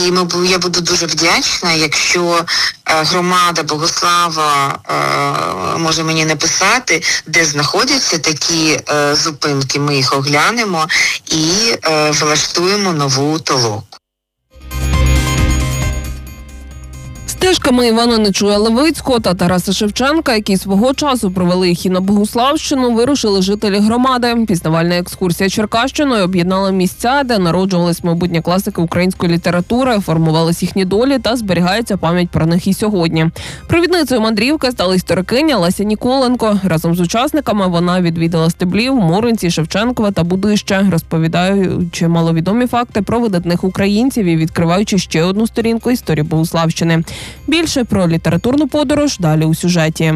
І я буду дуже вдячна, якщо громада Богослава може мені написати, де знаходяться такі зупинки. Ми їх оглянемо і влаштуємо нову толоку. Стежками Івана Нечуя-Левицького та Тараса Шевченка, які свого часу провели їх і на Богуславщину, вирушили жителі громади. Пізнавальна екскурсія Черкащиною об'єднала місця, де народжувались майбутні класики української літератури, формувались їхні долі та зберігається пам'ять про них і сьогодні. Провідницею мандрівки стала історикиня Леся Ніколенко. Разом з учасниками вона відвідала Стеблів, Моринці, Шевченкове та Будище, розповідаючи маловідомі факти про видатних українців і відкриваючи ще одну сторінку історії Богуславщини. Більше про літературну подорож далі у сюжеті.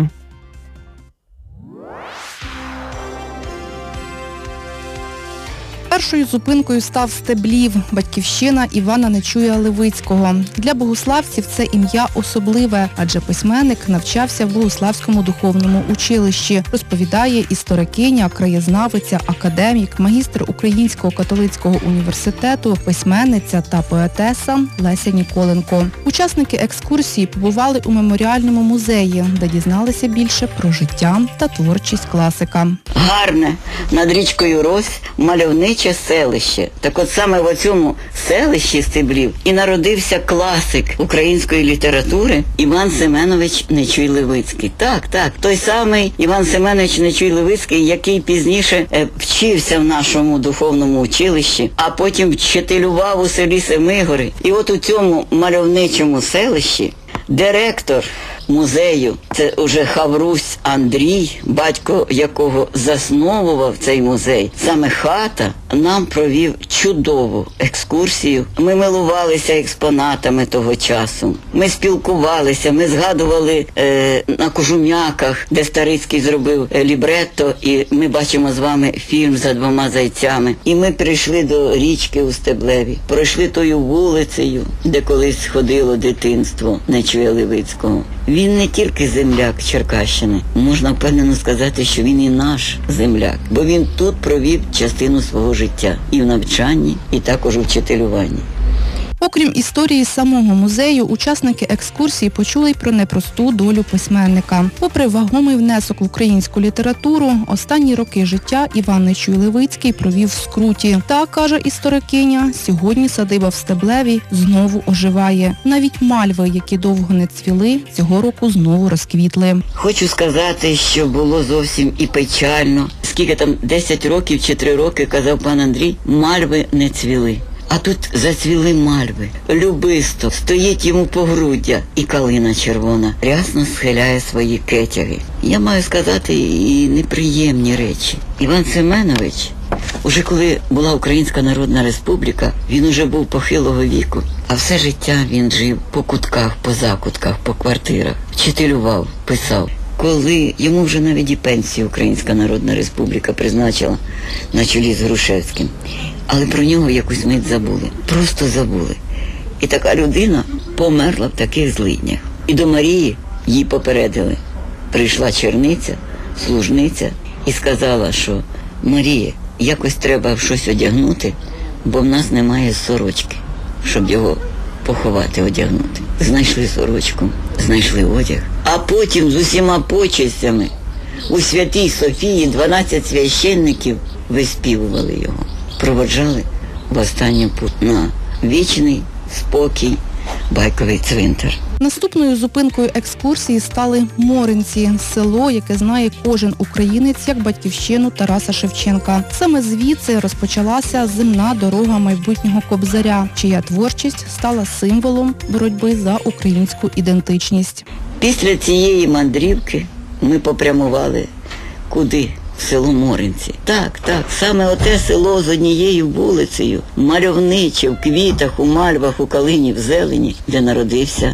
Першою зупинкою став Стеблів, батьківщина Івана Нечуя-Левицького. Для богуславців це ім'я особливе, адже письменник навчався в Богуславському духовному училищі, розповідає історикиня, краєзнавиця, академік, магістр Українського католицького університету, письменниця та поетеса Леся Ніколенко. Учасники екскурсії побували у меморіальному музеї, де дізналися більше про життя та творчість класика. Гарне, над річкою Рось, мальовниче селище. Так от саме в цьому селищі Стеблів і народився класик української літератури Іван Семенович Нечуй-Левицький. Так, той самий Іван Семенович Нечуй-Левицький, який пізніше вчився в нашому духовному училищі, а потім вчителював у селі Семигори. І от у цьому мальовничому селищі директор музею, це уже Хаврусь Андрій, батько якого засновував цей музей. Саме хата нам провів чудову екскурсію. Ми милувалися експонатами того часу. Ми спілкувалися, ми згадували на Кожум'яках, де Старицький зробив лібретто, і ми бачимо з вами фільм «За двома зайцями». І ми прийшли до річки у Стеблеві, пройшли тою вулицею, де колись ходило дитинство Нечуя-Левицького. Він не тільки земляк Черкащини, можна впевнено сказати, що він і наш земляк, бо він тут провів частину свого життя і в навчанні, і також у вчителюванні. Окрім історії самого музею, учасники екскурсії почули й про непросту долю письменника. Попри вагомий внесок в українську літературу, останні роки життя Іван Нечуй-Левицький провів в скруті. Та, каже історикиня, сьогодні садиба в Стеблеві знову оживає. Навіть мальви, які довго не цвіли, цього року знову розквітли. Хочу сказати, що було зовсім і печально. Скільки там, 10 років чи 3 роки, казав пан Андрій, мальви не цвіли. А тут зацвіли мальви, любисто, стоїть йому погруддя, і калина червона рясно схиляє свої кетяги. Я маю сказати і неприємні речі. Іван Семенович, уже коли була Українська Народна Республіка, він уже був похилого віку, а все життя він жив по кутках, по закутках, по квартирах, вчителював, писав. Коли йому вже навіть і пенсію Українська Народна Республіка призначила на чолі з Грушевським, але про нього якусь мить забули, просто забули. І така людина померла в таких злиднях. І до Марії їй попередили. Прийшла черниця, служниця і сказала, що Марія, якось треба щось одягнути, бо в нас немає сорочки, щоб його поховати, одягнути. Знайшли сорочку, знайшли одяг, а потім з усіма почестями у Святій Софії 12 священників виспівували його. Проводжали в останню путь на вічний спокій Байковий цвинтар. Наступною зупинкою екскурсії стали Моринці, село, яке знає кожен українець як батьківщину Тараса Шевченка. Саме звідси розпочалася земна дорога майбутнього кобзаря, чия творчість стала символом боротьби за українську ідентичність. Після цієї мандрівки ми попрямували куди? В село Моринці. Так, саме оте село з однією вулицею, мальовниче, в квітах, у мальвах, у калині, в зелені, де народився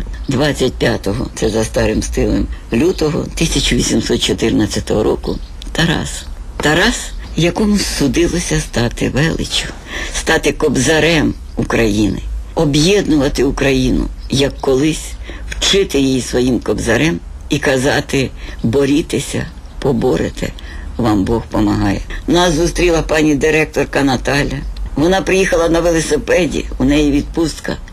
25-го, це за старим стилем, лютого 1814 року Тарас. Тарас, якому судилося стати величчю, стати кобзарем України, об'єднувати Україну, як колись, вчити її своїм кобзарем і казати «борітеся, поборете». Вам Бог помагає. Нас зустріла пані директорка Наталя. Вона приїхала на велосипеді, у неї відпустка.